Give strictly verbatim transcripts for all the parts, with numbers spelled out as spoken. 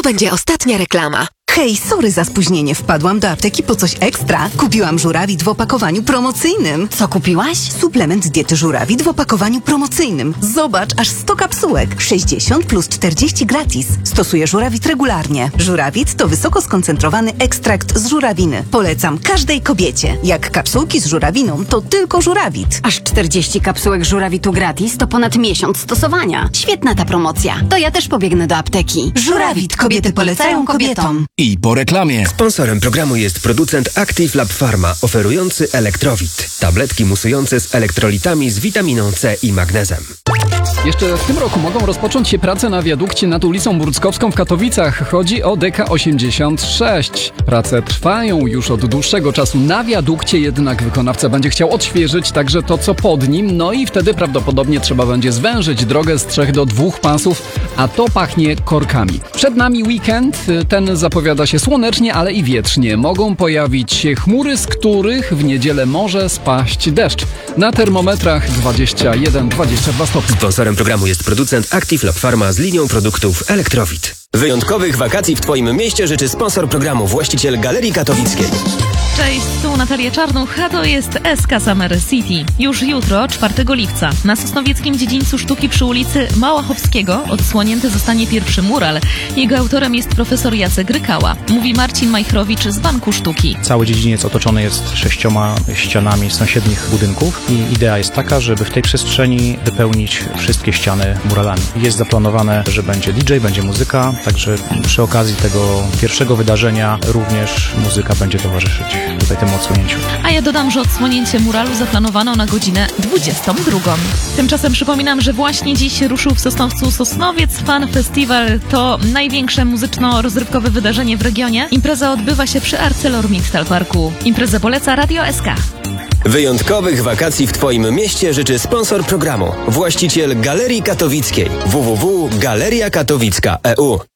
będzie ostatnia reklama. Hej, sorry za spóźnienie. Wpadłam do apteki po coś ekstra. Kupiłam żurawit w opakowaniu promocyjnym. Co kupiłaś? Suplement diety żurawit w opakowaniu promocyjnym. Zobacz, aż sto kapsułek. sześćdziesiąt plus czterdzieści gratis. Stosuję żurawit regularnie. Żurawit to wysoko skoncentrowany ekstrakt z żurawiny. Polecam każdej kobiecie. Jak kapsułki z żurawiną, to tylko żurawit. Aż czterdzieści kapsułek żurawitu gratis to ponad miesiąc stosowania. Świetna ta promocja. To ja też pobiegnę do apteki. Żurawit. Kobiety polecają kobietom. I po reklamie. Sponsorem programu jest producent Active Lab Pharma, oferujący Elektrowit. Tabletki musujące z elektrolitami z witaminą C i magnezem. Jeszcze w tym roku mogą rozpocząć się prace na wiadukcie nad ulicą Burckowską w Katowicach. Chodzi o D K osiemdziesiąt sześć. Prace trwają już od dłuższego czasu na wiadukcie, jednak wykonawca będzie chciał odświeżyć także to, co pod nim, no i wtedy prawdopodobnie trzeba będzie zwężyć drogę z trzech do dwóch pasów, a to pachnie korkami. Przed nami weekend, ten zapowiada się słonecznie, ale i wietrznie. Mogą pojawić się chmury, z których w niedzielę może spaść deszcz. Na termometrach dwadzieścia jeden dwadzieścia dwa stopnie. Sponsorem programu jest producent Active Lab Pharma z linią produktów Elektrowit. Wyjątkowych wakacji w Twoim mieście życzy sponsor programu, właściciel Galerii Katowickiej. Cześć, tu Natalia Czarnuch, a to jest S K Summer City. Już jutro, czwartego lipca, na Sosnowieckim Dziedzińcu Sztuki przy ulicy Małachowskiego odsłonięty zostanie pierwszy mural. Jego autorem jest profesor Jacek Rykała. Mówi Marcin Majchrowicz z Banku Sztuki. Cały dziedziniec otoczony jest sześcioma ścianami sąsiednich budynków i idea jest taka, żeby w tej przestrzeni wypełnić wszystkie ściany muralami. Jest zaplanowane, że będzie D J, będzie muzyka, także przy okazji tego pierwszego wydarzenia również muzyka będzie towarzyszyć tutaj temu odsłonięciu. A ja dodam, że odsłonięcie muralu zaplanowano na godzinę dwudziestą drugą. Tymczasem przypominam, że właśnie dziś ruszył w Sosnowcu Sosnowiec Fan Festival. To największe muzyczno-rozrywkowe wydarzenie w regionie. Impreza odbywa się przy ArcelorMittal Parku. Imprezę poleca Radio S K. Wyjątkowych wakacji w Twoim mieście życzy sponsor programu, właściciel Galerii Katowickiej w w w kropka galeria katowicka kropka e u.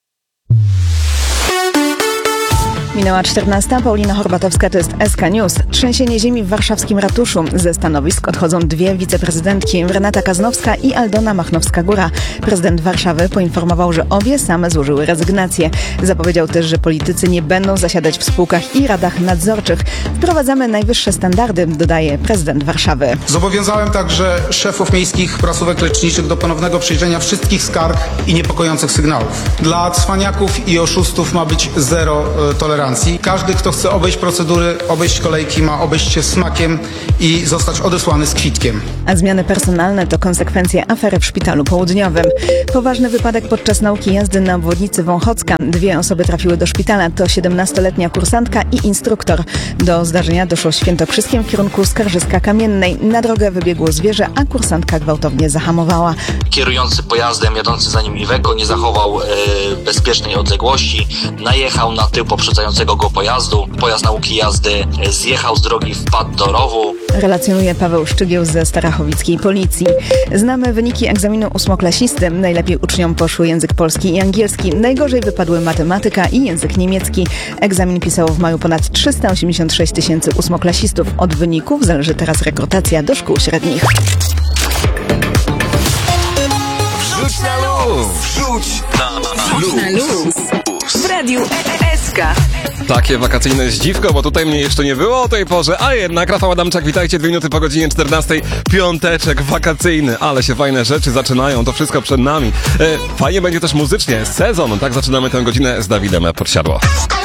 Minęła czternasta, Paulina Horbatowska, to jest S K News. Trzęsienie ziemi w warszawskim ratuszu. Ze stanowisk odchodzą dwie wiceprezydentki, Renata Kaznowska i Aldona Machnowska-Góra. Prezydent Warszawy poinformował, że obie same złożyły rezygnację. Zapowiedział też, że politycy nie będą zasiadać w spółkach i radach nadzorczych. Wprowadzamy najwyższe standardy, dodaje prezydent Warszawy. Zobowiązałem także szefów miejskich placówek leczniczych do ponownego przejrzenia wszystkich skarg i niepokojących sygnałów. Dla cwaniaków i oszustów ma być zero y, tolerancji. Każdy, kto chce obejść procedury, obejść kolejki, ma obejść się smakiem i zostać odesłany z kwitkiem. A zmiany personalne to konsekwencje afery w Szpitalu Południowym. Poważny wypadek podczas nauki jazdy na obwodnicy Wąchocka. Dwie osoby trafiły do szpitala, to siedemnastoletnia kursantka i instruktor. Do zdarzenia doszło w Świętokrzyskiem w kierunku Skarżyska-Kamiennej. Na drogę wybiegło zwierzę, a kursantka gwałtownie zahamowała. Kierujący pojazdem, jadący za nim Iveco, nie zachował e, bezpiecznej odległości. Najechał na tył poprzedzającego go pojazdu. Pojazd nauki jazdy zjechał z drogi, wpadł do rowu. Relacjonuje Paweł Szczygieł ze starachowickiej policji. Znamy wyniki egzaminu ósmoklasisty. Najlepiej uczniom poszły język polski i angielski. Najgorzej wypadły matematyka i język niemiecki. Egzamin pisało w maju ponad trzysta osiemdziesiąt sześć tysięcy ósmoklasistów. Od wyników zależy teraz rekrutacja do szkół średnich. Wrzuć na luz! Wrzuć na, na, na, Wrzuć na luz! W radiu S K. Takie wakacyjne zdziwko, bo tutaj mnie jeszcze nie było o tej porze, a jednak Rafał Adamczak, witajcie, dwie minuty po godzinie czternastej, piąteczek wakacyjny, ale się fajne rzeczy zaczynają, to wszystko przed nami. E, fajnie będzie też muzycznie, sezon, tak zaczynamy tę godzinę z Dawidem Podsiadło.